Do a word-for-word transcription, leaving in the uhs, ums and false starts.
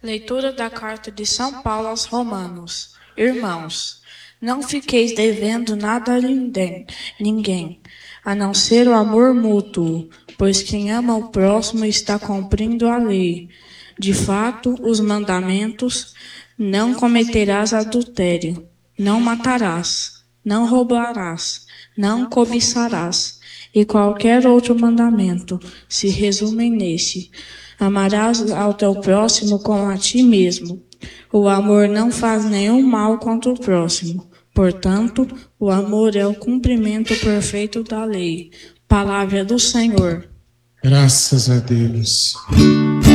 Leitura da carta de São Paulo aos Romanos. Irmãos, não fiqueis devendo nada a ninguém, ninguém, a não ser o amor mútuo, pois quem ama o próximo está cumprindo a lei. De fato, os mandamentos: não cometerás adultério, não matarás, não roubarás, não cobiçarás, e qualquer outro mandamento se resumem neste: amarás ao teu próximo como a ti mesmo. O amor não faz nenhum mal contra o próximo. Portanto, o amor é o cumprimento perfeito da lei. Palavra do Senhor. Graças a Deus.